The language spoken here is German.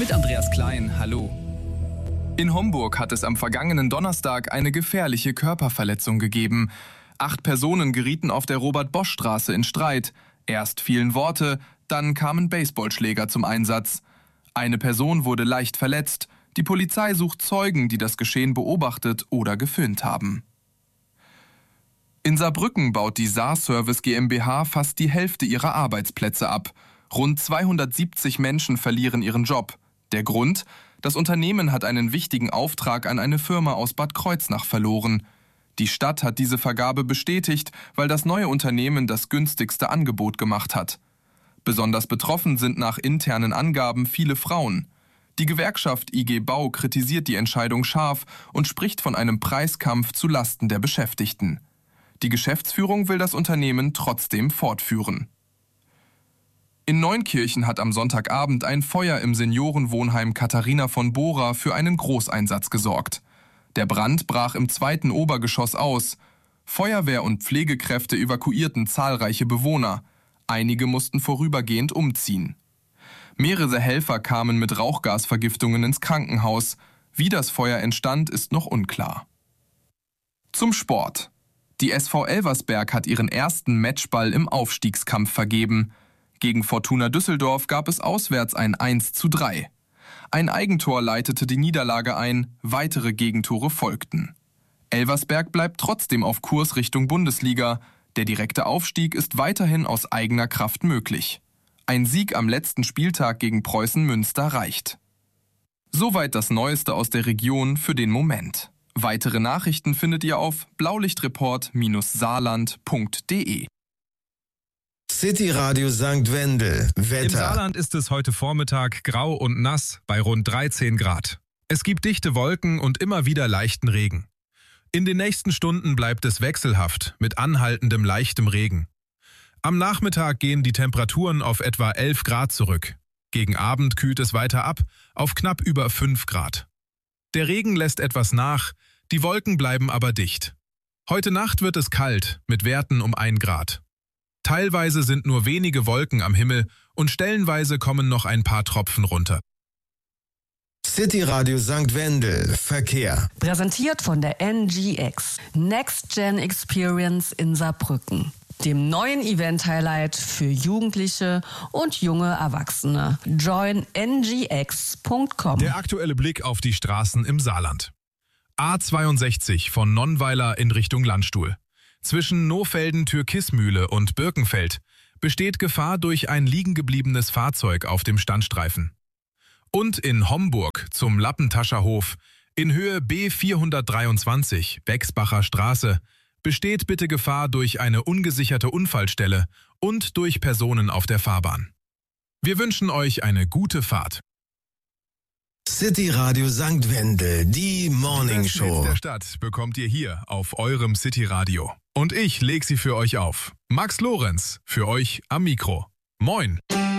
Mit Andreas Klein, hallo. In Homburg hat es am vergangenen Donnerstag eine gefährliche Körperverletzung gegeben. 8 Personen gerieten auf der Robert-Bosch-Straße in Streit. Erst fielen Worte, dann kamen Baseballschläger zum Einsatz. Eine Person wurde leicht verletzt. Die Polizei sucht Zeugen, die das Geschehen beobachtet oder gefilmt haben. In Saarbrücken baut die Saar-Service GmbH fast die Hälfte ihrer Arbeitsplätze ab. Rund 270 Menschen verlieren ihren Job. Der Grund? Das Unternehmen hat einen wichtigen Auftrag an eine Firma aus Bad Kreuznach verloren. Die Stadt hat diese Vergabe bestätigt, weil das neue Unternehmen das günstigste Angebot gemacht hat. Besonders betroffen sind nach internen Angaben viele Frauen. Die Gewerkschaft IG Bau kritisiert die Entscheidung scharf und spricht von einem Preiskampf zu Lasten der Beschäftigten. Die Geschäftsführung will das Unternehmen trotzdem fortführen. In Neunkirchen hat am Sonntagabend ein Feuer im Seniorenwohnheim Katharina von Bora für einen Großeinsatz gesorgt. Der Brand brach im 2. Obergeschoss aus. Feuerwehr und Pflegekräfte evakuierten zahlreiche Bewohner. Einige mussten vorübergehend umziehen. Mehrere Helfer kamen mit Rauchgasvergiftungen ins Krankenhaus. Wie das Feuer entstand, ist noch unklar. Zum Sport. Die SV Elversberg hat ihren ersten Matchball im Aufstiegskampf vergeben. Gegen Fortuna Düsseldorf gab es auswärts ein 1:3. Ein Eigentor leitete die Niederlage ein, weitere Gegentore folgten. Elversberg bleibt trotzdem auf Kurs Richtung Bundesliga. Der direkte Aufstieg ist weiterhin aus eigener Kraft möglich. Ein Sieg am letzten Spieltag gegen Preußen Münster reicht. Soweit das Neueste aus der Region für den Moment. Weitere Nachrichten findet ihr auf blaulichtreport-saarland.de. City Radio St. Wendel. Wetter. Im Saarland ist es heute Vormittag grau und nass bei rund 13 Grad. Es gibt dichte Wolken und immer wieder leichten Regen. In den nächsten Stunden bleibt es wechselhaft mit anhaltendem leichtem Regen. Am Nachmittag gehen die Temperaturen auf etwa 11 Grad zurück. Gegen Abend kühlt es weiter ab auf knapp über 5 Grad. Der Regen lässt etwas nach, die Wolken bleiben aber dicht. Heute Nacht wird es kalt mit Werten um 1 Grad. Teilweise sind nur wenige Wolken am Himmel und stellenweise kommen noch ein paar Tropfen runter. City Radio St. Wendel. Verkehr. Präsentiert von der NGX. Next Gen Experience in Saarbrücken. Dem neuen Event-Highlight für Jugendliche und junge Erwachsene. Join ngx.com. Der aktuelle Blick auf die Straßen im Saarland. A62 von Nonnweiler in Richtung Landstuhl. Zwischen Nohfelden-Türkismühle und Birkenfeld besteht Gefahr durch ein liegengebliebenes Fahrzeug auf dem Standstreifen. Und in Homburg zum Lappentascher Hof in Höhe B423 Bexbacher Straße besteht bitte Gefahr durch eine ungesicherte Unfallstelle und durch Personen auf der Fahrbahn. Wir wünschen euch eine gute Fahrt. City Radio St. Wendel, die Morning Show. Der Stadt bekommt ihr hier auf eurem City Radio. Und ich leg sie für euch auf. Max Lorenz, für euch am Mikro. Moin!